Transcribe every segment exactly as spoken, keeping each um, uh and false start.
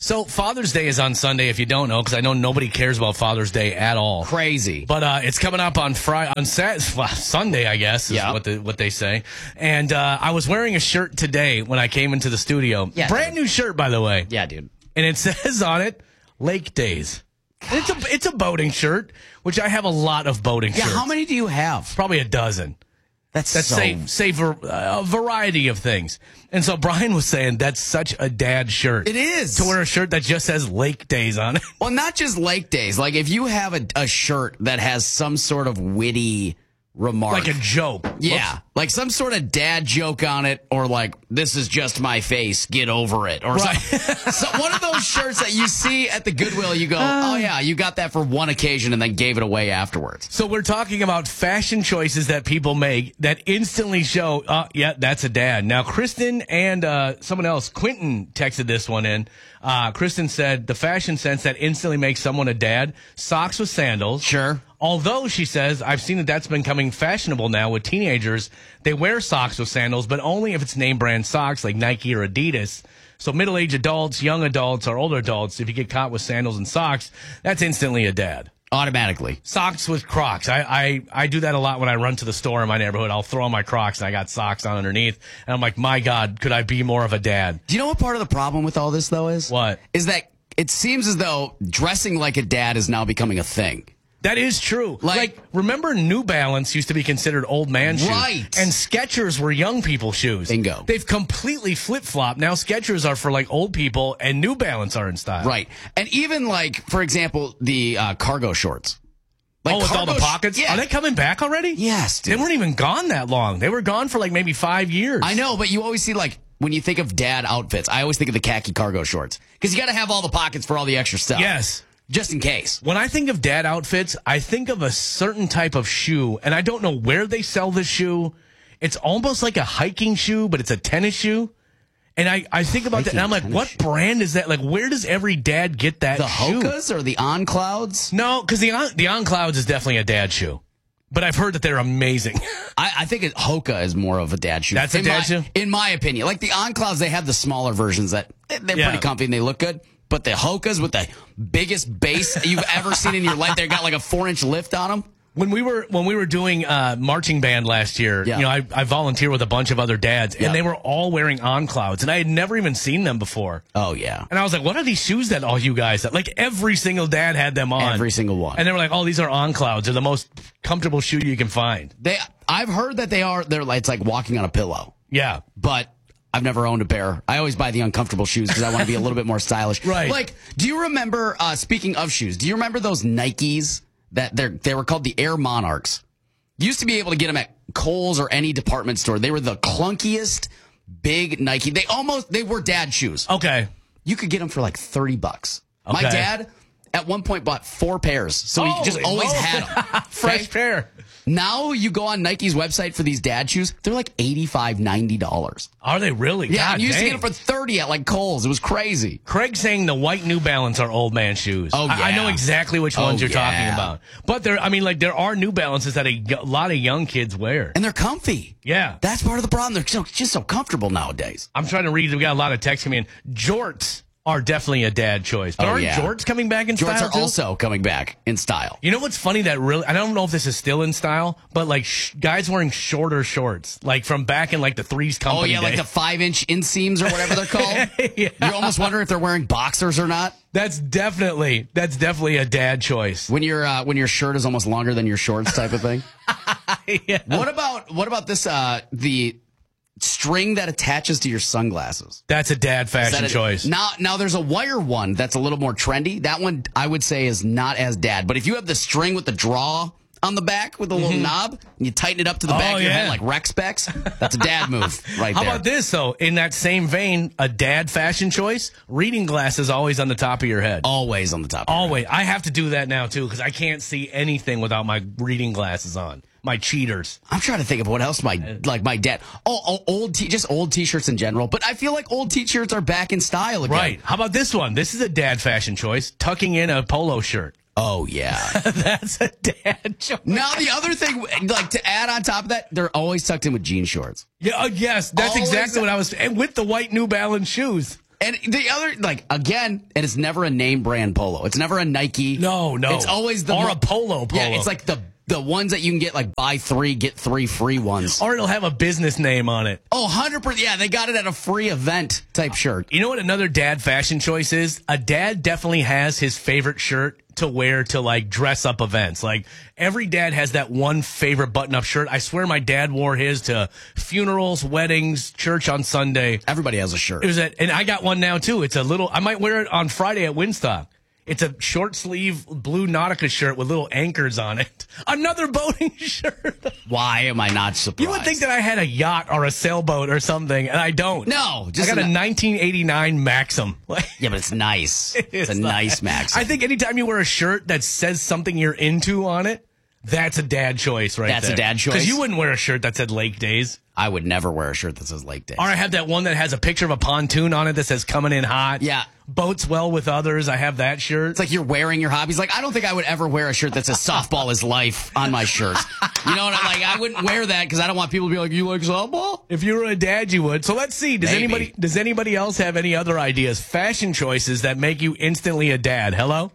So Father's Day is on Sunday, if you don't know, because I know nobody cares about Father's Day at all. Crazy. But uh, it's coming up on Friday, on Sat- well, Sunday, I guess, is Yeah. what, the, what they say. And uh, I was wearing a shirt today when I came into the studio. Yeah, Brand dude. new shirt, by the way. Yeah, dude. And it says on it, Lake Days. And It's a, it's a boating shirt, which I have a lot of boating Yeah, shirts. how many do you have? Probably a dozen. That's, That's so... say, say ver, uh, a variety of things. And so Brian was saying that's such a dad shirt. It is. To wear a shirt that just says Lake Days on it. Well, not just Lake Days. Like, if you have a, a shirt that has some sort of witty remark. Like a joke. Yeah. Whoops. Like some sort of dad joke on it, or like, this is just my face, get over it. Or Right. something. So one of those shirts that you see at the Goodwill, you go, oh, yeah, you got that for one occasion and then gave it away afterwards. So we're talking about fashion choices that people make that instantly show, uh, yeah, that's a dad. Now, Kristen and uh, someone else, Quentin, texted this one in. Uh, Kristen said the fashion sense that instantly makes someone a dad, socks with sandals. Sure. Although, she says, I've seen that that's becoming fashionable now with teenagers. They wear socks with sandals, but only if it's name brand socks like Nike or Adidas. So middle-aged adults, young adults, or older adults, if you get caught with sandals and socks, that's instantly a dad. Automatically. Socks with Crocs. I, I, I do that a lot when I run to the store in my neighborhood. I'll throw on my Crocs and I got socks on underneath. And I'm like, my God, could I be more of a dad? Do you know what part of the problem with all this, though, is? What? Is that it seems as though dressing like a dad is now becoming a thing. That is true. Like- Like, remember New Balance used to be considered old man shoes? Right. And Skechers were young people shoes. Bingo. They've completely flip-flopped. Now Skechers are for, like, old people, and New Balance are in style. Right. And even, like, for example, the uh, cargo shorts. Like oh, with all cargo the sh- pockets? yeah. Are they coming back already? Yes, dude. They weren't even gone that long. They were gone for, like, maybe five years. I know, but you always see, like, when you think of dad outfits, I always think of the khaki cargo shorts. Because you got to have all the pockets for all the extra stuff. Yes. Just in case. When I think of dad outfits, I think of a certain type of shoe, and I don't know where they sell this shoe. It's almost like a hiking shoe, but it's a tennis shoe. And I, I think about that, and I'm like, tennis what shoe. brand is that? Like, where does every dad get that The shoe? Hokas or the On Clouds? No, because the On, the On Clouds is definitely a dad shoe. But I've heard that they're amazing. I, I think it, Hoka is more of a dad shoe. That's a in dad my, shoe? In my opinion. Like the On Clouds, they have the smaller versions that they're Yeah. pretty comfy and they look good. But the Hokas with the biggest base you've ever seen in your life, they got like a four inch lift on them. When we were when we were doing uh, marching band last year, Yeah. you know, I, I volunteered with a bunch of other dads, and Yeah. they were all wearing On Clouds, and I had never even seen them before. Oh, yeah. And I was like, what are these shoes that all you guys have? Like, every single dad had them on. Every single one. And they were like, oh, these are On Clouds. They're the most comfortable shoe you can find. They, I've heard that they are, they're like, it's like walking on a pillow. Yeah. But I've never owned a pair. I always buy the uncomfortable shoes because I want to be a little bit more stylish. Right. Like, do you remember, uh, speaking of shoes, do you remember those Nikes that they're, they were called the Air Monarchs? You used to be able to get them at Kohl's or any department store. They were the clunkiest big Nike. They almost, they were dad shoes. Okay. You could get them for like thirty bucks. My Okay. dad at one point bought four pairs. So he just Holy always moly. had them. Fresh pair. Now you go on Nike's website for these dad shoes, they're like eighty-five dollars, ninety dollars. Are they really? Yeah, God I used dang. to get them for thirty at like Kohl's. It was crazy. Craig's saying the white New Balance are old man shoes. Oh, I, I yeah. know exactly which ones Oh, you're talking yeah. about. But there, I mean, like, there are New Balances that a, y- lot of young kids wear. And they're comfy. Yeah. That's part of the problem. They're so, just so comfortable nowadays. I'm trying to read. We got a lot of texts coming in. Jorts are definitely a dad choice. But Oh, aren't yeah. jorts coming back in Jorts style are too? also coming back in style. You know what's funny that really, I don't know if this is still in style, but like sh- guys wearing shorter shorts, like from back in like the Threes Oh, Company yeah, like days. the five inch inseams or whatever they're called. Yeah. You almost wonder if they're wearing boxers or not. That's definitely, that's definitely a dad choice. When your uh, when your shirt is almost longer than your shorts type of thing. Yeah. What about what about this uh, the string that attaches to your sunglasses? That's a dad Is fashion that a- choice. Now, now there's a wire one that's a little more trendy. That one I would say is not as dad. But if you have the string with the draw on the back with a little knob and you tighten it up to the Oh, back of your yeah. head like Rex Specs, that's a dad move right How there. about this, though? In that same vein, a dad fashion choice, reading glasses always on the top of your head. Always on the top. of your head. Always. I have to do that now, too, because I can't see anything without my reading glasses on. My cheaters. I'm trying to think of what else my like my dad. Oh, oh old t- just old t-shirts in general. But I feel like old t-shirts are back in style again. Right. How about this one? This is a dad fashion choice, tucking in a polo shirt. Oh yeah. That's a dad choice. Now the other thing, like to add on top of that, they're always tucked in with jean shorts. Yeah, uh, yes, that's Always- exactly what I was. And with the white New Balance shoes. And the other, like, again, and it's never a name brand polo. It's never a Nike. No, no. It's always the... Or mo- a polo polo. Yeah, it's like the the ones that you can get, like, buy three, get three free ones. Or it'll have a business name on it. Oh, one hundred percent. Yeah, they got it at a free event type shirt. You know what another dad fashion choice is? A dad definitely has his favorite shirt to wear to, like, dress up events. Like, every dad has that one favorite button-up shirt. I swear my dad wore his to funerals, weddings, church on Sunday. Everybody has a shirt. It was a, and I got one now, too. It's a little, I might wear it on Friday at Winstock. It's a short sleeve blue Nautica shirt with little anchors on it. Another boating shirt. Why am I not surprised? You would think that I had a yacht or a sailboat or something, and I don't. No, just I got an- a nineteen eighty-nine Maxim. Yeah, but it's nice. It It's a is nice not- Maxim. I think anytime you wear a shirt that says something you're into on it, that's a dad choice right That's there. a dad choice? Because you wouldn't wear a shirt that said Lake Days. I would never wear a shirt that says Lake Days. Or I have that one that has a picture of a pontoon on it that says coming in hot. Yeah. Boats well with others. I have that shirt. It's like you're wearing your hobbies. Like, I don't think I would ever wear a shirt that says softball is life on my shirt. You know what I'm like? I wouldn't wear that because I don't want people to be like, you like softball? If you were a dad, you would. So let's see. Does Maybe. anybody does anybody else have any other ideas? Fashion choices that make you instantly a dad. Hello?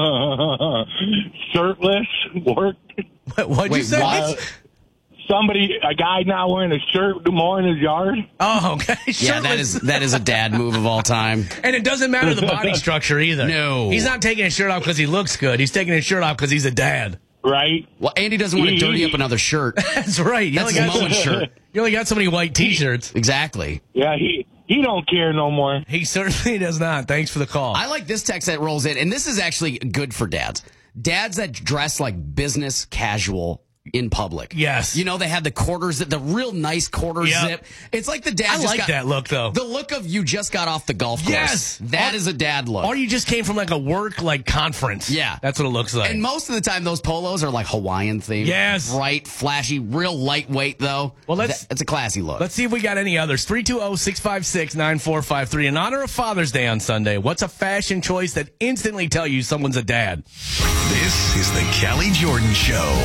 Shirtless work. What, what'd you Wait, say? what? Somebody, a guy not wearing a shirt more in his yard. Oh, okay. Yeah, that Shirtless. is that is a dad move of all time. And it doesn't matter the body structure either. No. He's not taking his shirt off because he looks good. He's taking his shirt off because he's a dad. Right? Well, Andy doesn't want to dirty up another shirt. That's right. You That's only his got Moen shirt. You only got so many white T-shirts. Exactly. Yeah, he he don't care no more. He certainly does not. Thanks for the call. I like this text that rolls in, and this is actually good for dads. Dads that dress like business casual in public. Yes. You know, they have the quarters, the real nice quarter Yep. zip. It's like the dad I just like got, that look, though. The look of you just got off the golf course. Yes. That Or- is a dad look. Or you just came from like a work like conference. Yeah. That's what it looks like. And most of the time, those polos are like Hawaiian themed. Yes. Bright, flashy, real lightweight, though. Well, let's- That- it's a classy look. Let's see if we got any others. three two zero, six five six, nine four five three. In honor of Father's Day on Sunday, what's a fashion choice that instantly tell you someone's a dad? This is the Kelly Jordan Show.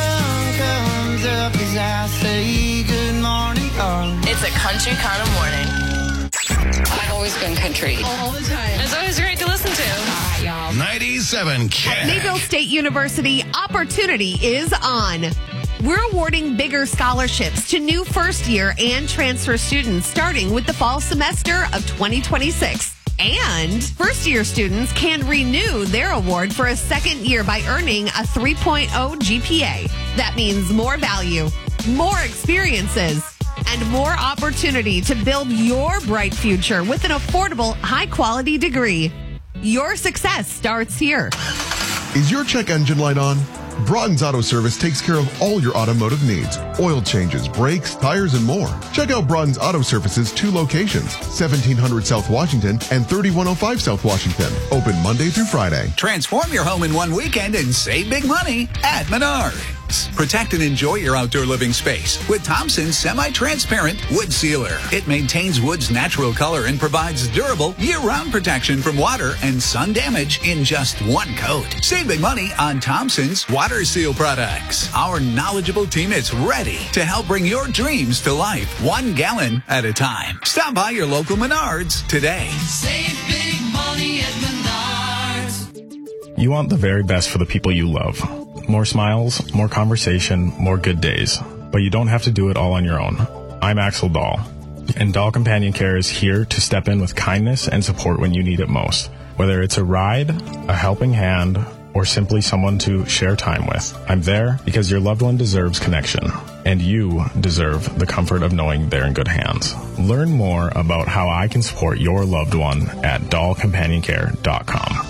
Comes up as I say good morning, darling. It's a country kind of morning. I've always been country. All the time. It's always great to listen to. ninety-seven K. Mayfield State University, opportunity is on. We're awarding bigger scholarships to new first year and transfer students starting with the fall semester of twenty twenty-six. And first year students can renew their award for a second year by earning a three point oh G P A. That means more value, more experiences, and more opportunity to build your bright future with an affordable, high quality degree. Your success starts here. Is your check engine light on? Broughton's Auto Service takes care of all your automotive needs. Oil changes, brakes, tires, and more. Check out Broughton's Auto Service's two locations, seventeen hundred South Washington and thirty-one oh five South Washington. Open Monday through Friday. Transform your home in one weekend and save big money at Menards. Protect and enjoy your outdoor living space with Thompson's semi-transparent wood sealer. It maintains wood's natural color and provides durable year-round protection from water and sun damage in just one coat. Save big money on Thompson's water seal products. Our knowledgeable team is ready to help bring your dreams to life, one gallon at a time. Stop by your local Menards today. Save big money at Menards. You want the very best for the people you love. More smiles, more conversation, more good days. But you don't have to do it all on your own. I'm Axel Dahl, and Dahl Companion Care is here to step in with kindness and support when you need it most. Whether it's a ride, a helping hand, or simply someone to share time with, I'm there because your loved one deserves connection, and you deserve the comfort of knowing they're in good hands. Learn more about how I can support your loved one at dahl companion care dot com.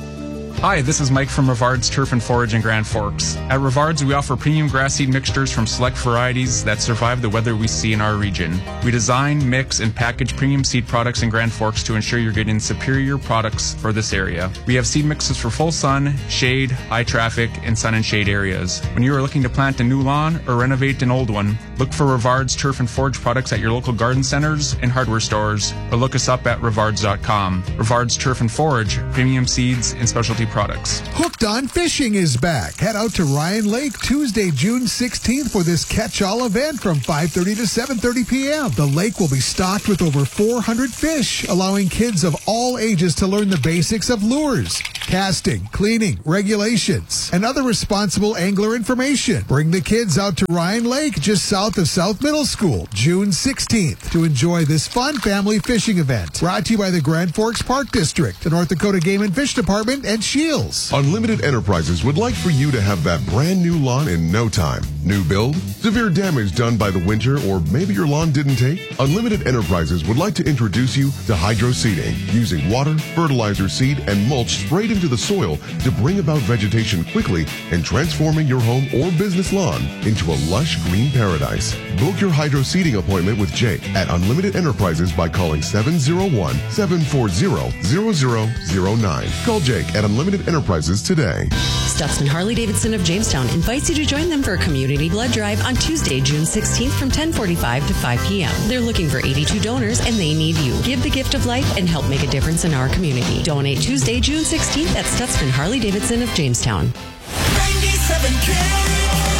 Hi, this is Mike from Rivard's Turf and Forage in Grand Forks. At Rivard's, we offer premium grass seed mixtures from select varieties that survive the weather we see in our region. We design, mix, and package premium seed products in Grand Forks to ensure you're getting superior products for this area. We have seed mixes for full sun, shade, high traffic, and sun and shade areas. When you are looking to plant a new lawn or renovate an old one, look for Rivard's Turf and Forage products at your local garden centers and hardware stores, or look us up at rivards dot com. Rivard's Turf and Forage, premium seeds and specialty products. Hooked on Fishing is back. Head out to Ryan Lake Tuesday, June sixteenth for this catch-all event from five thirty to seven thirty p.m. The lake will be stocked with over four hundred fish, allowing kids of all ages to learn the basics of lures, casting, cleaning, regulations, and other responsible angler information. Bring the kids out to Ryan Lake just south of South Middle School, June sixteenth, to enjoy this fun family fishing event. Brought to you by the Grand Forks Park District, the North Dakota Game and Fish Department, and Shields. Unlimited Enterprises would like for you to have that brand new lawn in no time. New build? Severe damage done by the winter, or maybe your lawn didn't take? Unlimited Enterprises would like to introduce you to hydro seeding, using water, fertilizer, seed, and mulch sprayed into the soil to bring about vegetation quickly and transforming your home or business lawn into a lush green paradise. Book your hydro seeding appointment with Jake at Unlimited Enterprises by calling seven oh one, seven four zero, zero zero zero nine. Call Jake at Unlimited Enterprises today. Stutzman Harley-Davidson of Jamestown invites you to join them for a community blood drive on Tuesday, June sixteenth from ten forty-five to five p.m. They're looking for eighty-two donors and they need you. Give the gift of life and help make a difference in our community. Donate Tuesday, June sixteenth at Stutzman Harley-Davidson of Jamestown. ninety-seven K.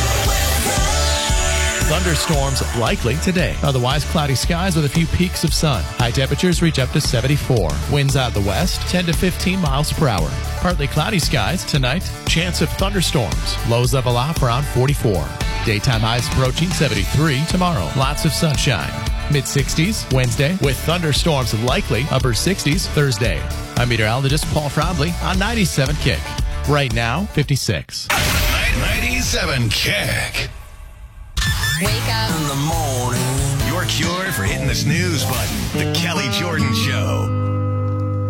Thunderstorms likely today. Otherwise, cloudy skies with a few peaks of sun. High temperatures reach up to seventy-four. Winds out the west, ten to fifteen miles per hour. Partly cloudy skies tonight. Chance of thunderstorms. Lows level off around forty-four. Daytime highs approaching seventy-three. Tomorrow, lots of sunshine. Mid-sixties Wednesday with thunderstorms likely. Upper sixties Thursday. I'm meteorologist Paul Trombley on ninety-seven Kick. Right now, fifty-six. ninety-seven Kick. Wake up In the morning. Your cure for hitting the snooze button. The Kelly Jordan Show.